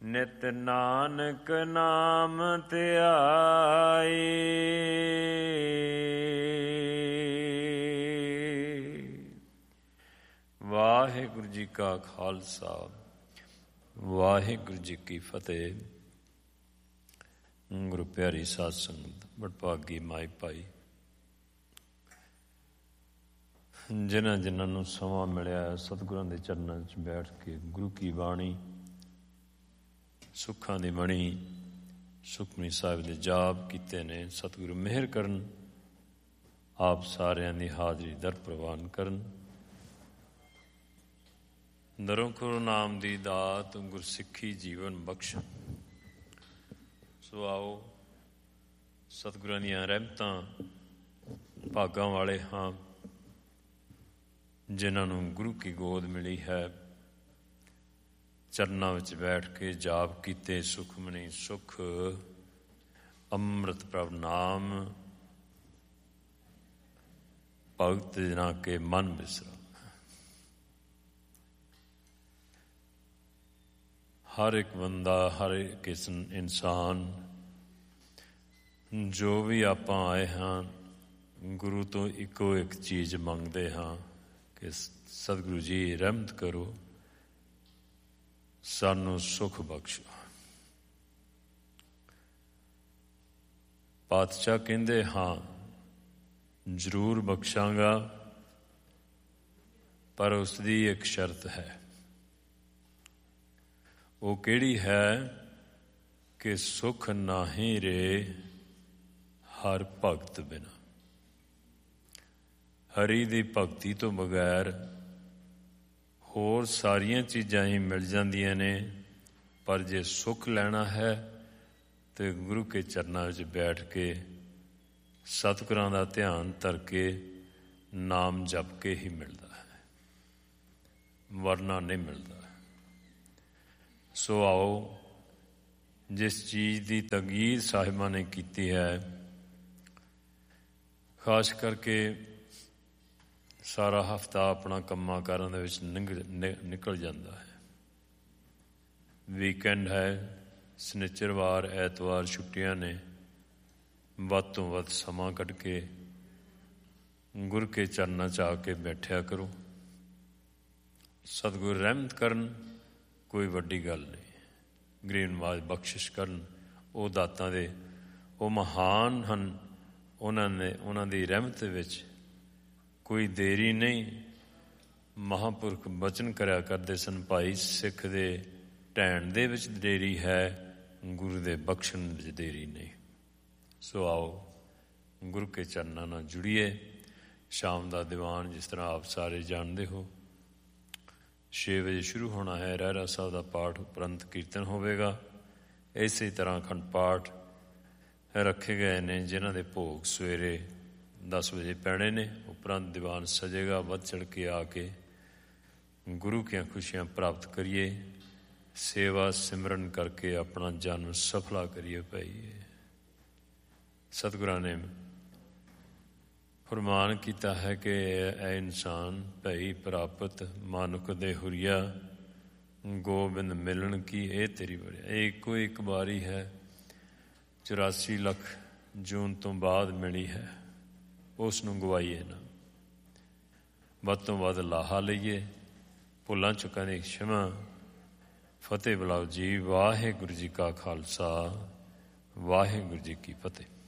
ਨਿਤ ਨਾਨਕ ਨਾਮ ਧਿਆਈ। ਵਾਹਿਗੁਰੂ ਜੀ ਕਾ ਖਾਲਸਾ, ਵਾਹਿਗੁਰੂ ਜੀ ਕੀ ਫਤਿਹ। ਗੁਰੂ ਪਿਆਰੀ ਸਾਧ ਸੰਗਤ, ਵਡਭਾਗੀ ਮਾਈ ਭਾਈ, ਜਿਨ੍ਹਾਂ ਜਿਨ੍ਹਾਂ ਨੂੰ ਸਮਾਂ ਮਿਲਿਆ ਸਤਿਗੁਰਾਂ ਦੇ ਚਰਨਾਂ 'ਚ ਬੈਠ ਕੇ ਗੁਰੂ ਕੀ ਬਾਣੀ, ਸੁੱਖਾਂ ਦੀ ਮਣੀ, ਸੁਖਮਨੀ ਸਾਹਿਬ ਦੇ ਜਾਪ ਕੀਤੇ ਨੇ, ਸਤਿਗੁਰੂ ਮਿਹਰ ਕਰਨ, ਆਪ ਸਾਰਿਆਂ ਦੀ ਹਾਜ਼ਰੀ ਦਰ ਪ੍ਰਵਾਨ ਕਰਨ। ਨਿਰੰਕੁਰ ਨਾਮ ਦੀ ਦਾਤ ਗੁਰਸਿੱਖੀ ਜੀਵਨ ਬਖਸ਼। ਸੋ ਆਓ, ਸਤਿਗੁਰਾਂ ਦੀਆਂ ਰਹਿਮਤਾਂ ਭਾਗਾਂ ਵਾਲੇ ਹਾਂ ਜਿਨ੍ਹਾਂ ਨੂੰ ਗੁਰੂ ਕੀ ਗੋਦ ਮਿਲੀ ਹੈ। ਚਰਨਾਂ ਵਿੱਚ ਬੈਠ ਕੇ ਜਾਪ ਕੀਤੇ ਸੁਖਮਨੀ ਸੁਖ, ਅੰਮ੍ਰਿਤ ਪ੍ਰਭ ਨਾਮ, ਭਗਤ ਜਨਾਂ ਕੇ ਮਨ ਬਿਸਰਾ। ਹਰ ਇੱਕ ਬੰਦਾ, ਹਰ ਇੱਕ ਇਨਸਾਨ, ਜੋ ਵੀ ਆਪਾਂ ਆਏ ਹਾਂ, ਗੁਰੂ ਤੋਂ ਇੱਕੋ ਇੱਕ ਚੀਜ਼ ਮੰਗਦੇ ਹਾਂ ਕਿ ਸਤਿਗੁਰੂ ਜੀ ਰਹਿਮਤ ਕਰੋ, ਸਾਨੂੰ ਸੁਖ ਬਖਸ਼ੋ। ਪਾਤਸ਼ਾਹ ਕਹਿੰਦੇ ਹਾਂ ਜ਼ਰੂਰ ਬਖਸ਼ਾਂਗਾ, ਪਰ ਉਸ ਦੀ ਇੱਕ ਸ਼ਰਤ ਹੈ। ਉਹ ਕਿਹੜੀ ਹੈ? ਕਿ ਸੁਖ ਨਾਹੀਂ ਰੇ ਹਰ ਭਗਤ ਬਿਨਾ। ਹਰੀ ਦੀ ਭਗਤੀ ਤੋਂ ਬਗੈਰ ਹੋਰ ਸਾਰੀਆਂ ਚੀਜ਼ਾਂ ਹੀ ਮਿਲ ਜਾਂਦੀਆਂ ਨੇ, ਪਰ ਜੇ ਸੁੱਖ ਲੈਣਾ ਹੈ ਤੇ ਗੁਰੂ ਕੇ ਚਰਨਾਂ ਵਿੱਚ ਬੈਠ ਕੇ ਸਤਿਗੁਰਾਂ ਦਾ ਧਿਆਨ ਧਰ ਕੇ ਨਾਮ ਜਪ ਕੇ ਹੀ ਮਿਲਦਾ ਹੈ, ਵਰਨਾ ਨਹੀਂ ਮਿਲਦਾ। ਸੋ ਆਓ, ਜਿਸ ਚੀਜ਼ ਦੀ ਤਕੀਦ ਸਾਹਿਬਾਂ ਨੇ ਕੀਤੀ ਹੈ, ਖਾਸ ਕਰਕੇ ਸਾਰਾ ਹਫ਼ਤਾ ਆਪਣਾ ਕੰਮਾਂ ਕਾਰਾਂ ਦੇ ਵਿੱਚ ਨਿਕਲ ਜਾਂਦਾ ਹੈ। ਵੀਕਐਂਡ ਹੈ, ਸ਼ਨਿਚਰਵਾਰ ਐਤਵਾਰ ਛੁੱਟੀਆਂ ਨੇ। ਵੱਧ ਤੋਂ ਵੱਧ ਸਮਾਂ ਕੱਢ ਕੇ ਗੁਰ ਕੇ ਚਰਨਾਂ 'ਚ ਆ ਕੇ ਬੈਠਿਆ ਕਰੋ। ਸਤਿਗੁਰ ਰਹਿਮਤ ਕਰਨ, ਕੋਈ ਵੱਡੀ ਗੱਲ ਨਹੀਂ। ਗਰੀਬ ਨਵਾਜ਼ ਬਖਸ਼ਿਸ਼ ਕਰਨ, ਉਹ ਦਾਤਾਂ ਦੇ ਉਹ ਮਹਾਨ ਹਨ। ਉਹਨਾਂ ਦੀ ਰਹਿਮਤ ਵਿੱਚ ਕੋਈ ਦੇਰੀ ਨਹੀਂ। ਮਹਾਂਪੁਰਖ ਬਚਨ ਕਰਿਆ ਕਰਦੇ ਸਨ, ਭਾਈ ਸਿੱਖ ਦੇ ਢਹਿਣ ਦੇ ਵਿੱਚ ਦੇਰੀ ਹੈ, ਗੁਰੂ ਦੇ ਬਖਸ਼ਣ ਵਿੱਚ ਦੇਰੀ ਨਹੀਂ। ਸੋ ਆਓ, ਗੁਰੂ ਕੇ ਚਰਨਾਂ ਨਾਲ ਜੁੜੀਏ। ਸ਼ਾਮ ਦਾ ਦੀਵਾਨ, ਜਿਸ ਤਰ੍ਹਾਂ ਆਪ ਸਾਰੇ ਜਾਣਦੇ ਹੋ, 6 ਵਜੇ ਸ਼ੁਰੂ ਹੋਣਾ ਹੈ। ਰਹਿਰਾ ਸਾਹਿਬ ਦਾ ਪਾਠ ਉਪਰੰਤ ਕੀਰਤਨ ਹੋਵੇਗਾ। ਇਸੇ ਤਰ੍ਹਾਂ ਅਖੰਡ ਪਾਠ ਰੱਖੇ ਗਏ ਨੇ, ਜਿਨ੍ਹਾਂ ਦੇ ਭੋਗ ਸਵੇਰੇ 10 ਵਜੇ ਪੈਣੇ ਨੇ। ਉਪਰੰਤ ਦੀਵਾਨ ਸਜੇਗਾ। ਵੱਧ ਚੜ੍ਹ ਕੇ ਆ ਕੇ ਗੁਰੂ ਦੀਆਂ ਖੁਸ਼ੀਆਂ ਪ੍ਰਾਪਤ ਕਰੀਏ, ਸੇਵਾ ਸਿਮਰਨ ਕਰਕੇ ਆਪਣਾ ਜਨਮ ਸਫਲਾ ਕਰੀਏ। ਭਾਈ ਸਤਿਗੁਰਾਂ ਨੇ ਫਰਮਾਨ ਕੀਤਾ ਹੈ ਕਿ ਐ ਇਨਸਾਨ ਭਈ ਪ੍ਰਾਪਤ ਮਾਨੁਖ ਦੇ ਹੁਰੀਆ, ਗੋਬਿੰਦ ਮਿਲਣ ਕੀ ਇਹ ਤੇਰੀ ਬੜਿਆ। ਇਹ ਇੱਕੋ ਇੱਕ ਵਾਰੀ ਹੈ, 84 ਲੱਖ ਜੂਨ ਤੋਂ ਬਾਅਦ ਮਿਲੀ ਹੈ। ਉਸ ਨੂੰ ਗਵਾਈਏ ਨਾ, ਵੱਧ ਤੋਂ ਵੱਧ ਲਾਹਾ ਲਈਏ। ਭੁੱਲਾਂ ਚੁੱਕਾਂ ਦੀ ਖਿਮਾ। ਫਤਿਹ ਬੁਲਾਓ ਜੀ। ਵਾਹਿਗੁਰੂ ਜੀ ਕਾ ਖਾਲਸਾ, ਵਾਹਿਗੁਰੂ ਜੀ ਕੀ ਫਤਿਹ।